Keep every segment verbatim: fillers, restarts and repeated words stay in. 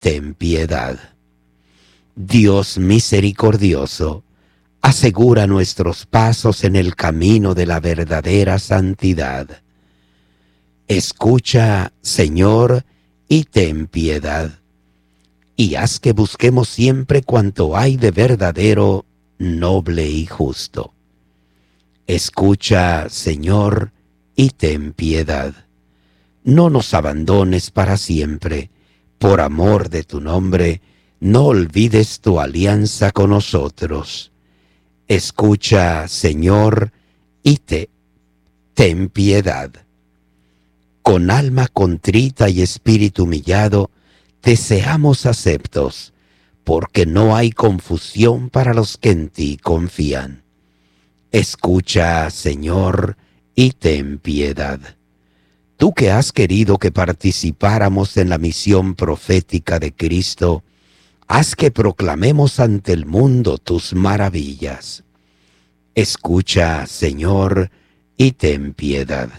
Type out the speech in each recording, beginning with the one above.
ten piedad. Dios misericordioso, asegura nuestros pasos en el camino de la verdadera santidad. Escucha, Señor, y ten piedad, y haz que busquemos siempre cuanto hay de verdadero, noble y justo. Escucha, Señor, y ten piedad. No nos abandones para siempre. Por amor de tu nombre, no olvides tu alianza con nosotros. Escucha, Señor, y te, ten piedad. Con alma contrita y espíritu humillado, te seamos aceptos, porque no hay confusión para los que en ti confían. Escucha, Señor, y ten piedad. Tú que has querido que participáramos en la misión profética de Cristo, haz que proclamemos ante el mundo tus maravillas. Escucha, Señor, y ten piedad.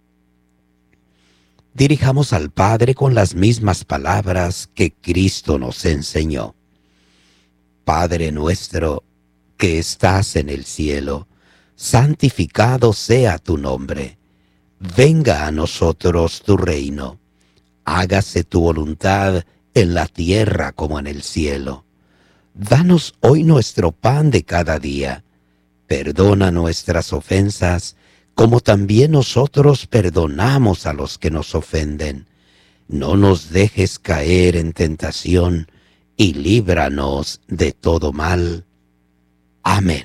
Dirijamos al Padre con las mismas palabras que Cristo nos enseñó. Padre nuestro, que estás en el cielo, santificado sea tu nombre. Venga a nosotros tu reino. Hágase tu voluntad en la tierra como en el cielo. Danos hoy nuestro pan de cada día. Perdona nuestras ofensas, como también nosotros perdonamos a los que nos ofenden. No nos dejes caer en tentación, y líbranos de todo mal. Amén.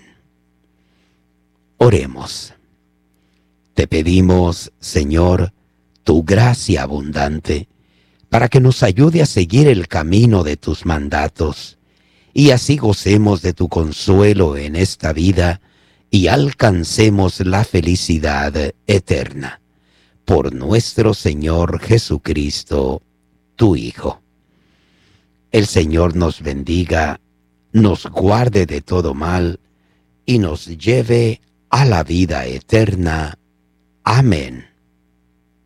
Oremos. Te pedimos, Señor, tu gracia abundante, para que nos ayude a seguir el camino de tus mandatos, y así gocemos de tu consuelo en esta vida, y alcancemos la felicidad eterna. Por nuestro Señor Jesucristo, tu Hijo. El Señor nos bendiga, nos guarde de todo mal, y nos lleve a la vida eterna. Amén.